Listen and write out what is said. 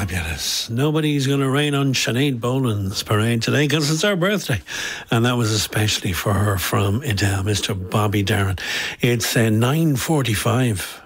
Fabulous. Nobody's going to rain on Sinead Boland's parade today because it's her birthday. And that was especially for her from Adele, Mr. Bobby Darin. It's 9:45.